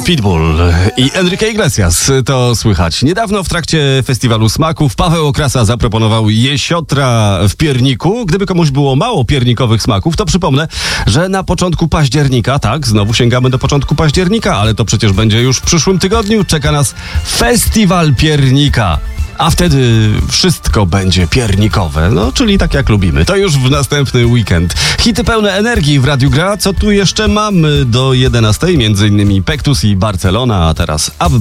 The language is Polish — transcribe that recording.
Pitbull i Enrique Iglesias, to słychać. Niedawno w trakcie Festiwalu Smaków Paweł Okrasa zaproponował jesiotra w pierniku. Gdyby komuś było mało piernikowych smaków, to przypomnę, że na początku października, tak, znowu sięgamy do początku października, ale to przecież będzie już w przyszłym tygodniu, czeka nas Festiwal Piernika. A wtedy wszystko będzie piernikowe, no czyli tak jak lubimy. To już w następny weekend. Hity pełne energii w Radiu Gra. Co tu jeszcze mamy do 11? Między innymi Pektus i Barcelona, a teraz Ab